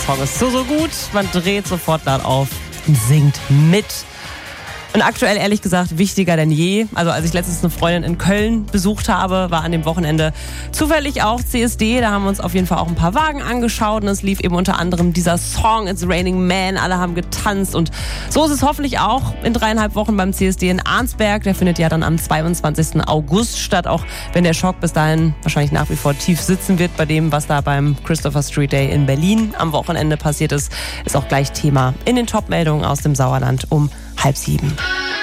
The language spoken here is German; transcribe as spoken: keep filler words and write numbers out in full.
Song ist so, so gut. Man dreht sofort laut auf und singt mit. Und aktuell, ehrlich gesagt, wichtiger denn je. Also als ich letztens eine Freundin in Köln besucht habe, war an dem Wochenende zufällig auch C S D. Da haben wir uns auf jeden Fall auch ein paar Wagen angeschaut. Und es lief eben unter anderem dieser Song It's Raining Men. Alle haben getanzt. Und so ist es hoffentlich auch in dreieinhalb Wochen beim C S D in Arnsberg. Der findet ja dann am zweiundzwanzigsten August statt. Auch wenn der Schock bis dahin wahrscheinlich nach wie vor tief sitzen wird bei dem, was da beim Christopher Street Day in Berlin am Wochenende passiert ist, ist auch gleich Thema in den Top-Meldungen aus dem Sauerland um halb sieben.